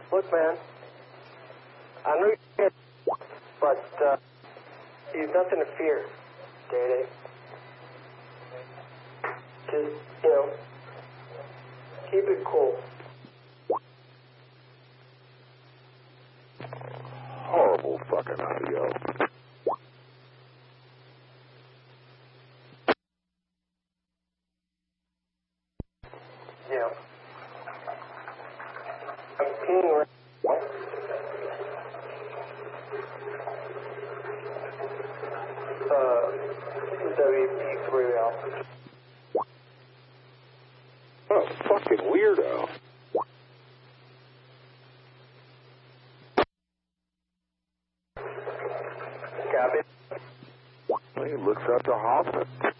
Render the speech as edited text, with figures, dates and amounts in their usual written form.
Look, man, I know you're scared, but you've nothing to fear, Day-Day. Just, keep it cool. Horrible fucking audio. Yeah. I'm peeing right now. WP3L. Oh, fucking weirdo. Copy. He looks up to Hoffman.